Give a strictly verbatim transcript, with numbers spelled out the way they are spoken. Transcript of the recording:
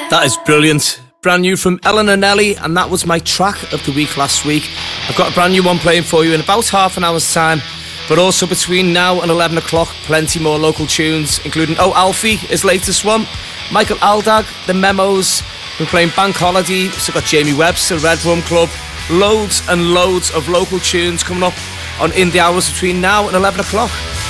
That is brilliant. Brand new from Ellen and Ellie, and that was my track of the week last week. I've got a brand new one playing for you in about half an hour's time, but also between now and eleven o'clock, plenty more local tunes, including Oh Alfie, his latest one, Michael Aldag, The Memos, we're playing Bank Holiday, we've still got Jamie Webster, Red Rum Club, loads and loads of local tunes coming up on in the hours between now and eleven o'clock.